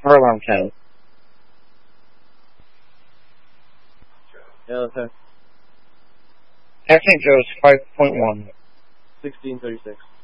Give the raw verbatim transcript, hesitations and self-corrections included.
Car alarm ten. Yeah, okay. Saint Joe's five point one. sixteen thirty-six.